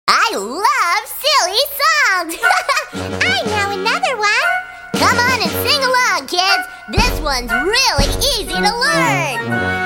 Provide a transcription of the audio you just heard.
I love silly songs! I know another one! Come on and sing along, kids! This one's really easy to learn!